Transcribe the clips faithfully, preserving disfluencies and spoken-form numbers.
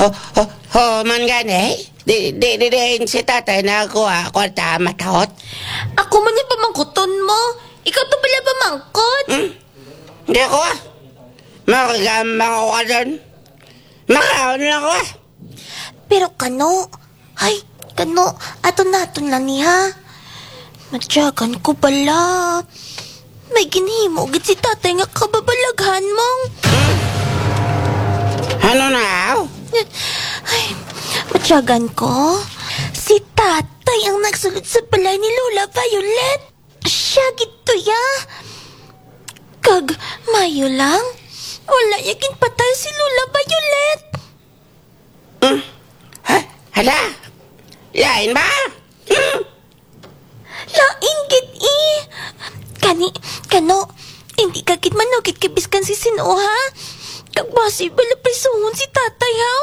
ho, ho, ho, man gani? Di, di, di, di, si tatay na kuha, kwarta matahot. Ako man yung pamangkuton mo. Ikaw to pala pamangkot. Hmm? Hindi ako ah. Makagama ko ka doon. Makaon lang ako ah. Pero kano, ay, kano, ato nato na niya. Madyagan ko pala. May ginhimo, git si tatay nga kababalaghan mong. Hmm? Ano na aw? Ay, madyagan ko. Si tatay ang nagsulod sa balay ni Lola Violet. Siya gito ya. Kag, mayo lang. Wala yakin patay si Lola Violet. Hmm? Ha? Hala? Yain ba? Hmm? Laing git i. Kani, kano, hindi ka kit manugit kabiskan si Sino ha? Kag possible na prisuhon si tatay ha?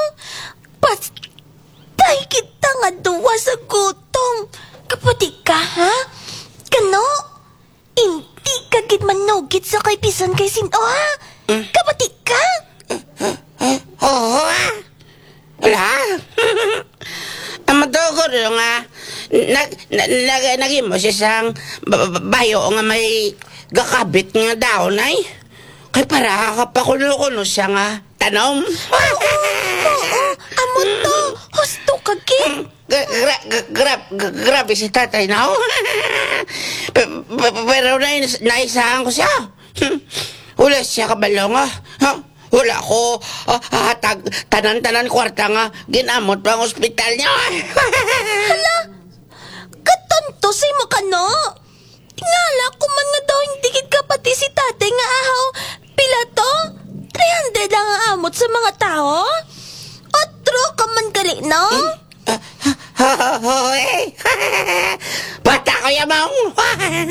Patay kita nga duwa sa gutom. Kapati ka ha? Kano? Hindi ka kit manugit sa kay pisan kay Sino ha? Kapati ka? Oo ah. Wala. Ang matugo rin nga, nag, nag, nag, naging mo siyang bayo nga may gakabit nga daw na eh. Kay para kapakulo-kulo siya nga tanom. Oo, amo to. Husto ka kit. Gra- gra- gra- gra- grabe si tatay na oh. P- p- Pero na, naisahan ko siya. Wala siya kabalo nga. Ha? Wala ko uh, hatag tanan-tanan kwarta nga ginamot pang ospital niya. Hala, katanto si mo kano. Tingala ko man nga daw hindi kit kapati si tatay nga ahaw. Pila to? three hundred lang ang amot sa mga tao? Otro ka man gali, no? Hoy! Bata ko yamang!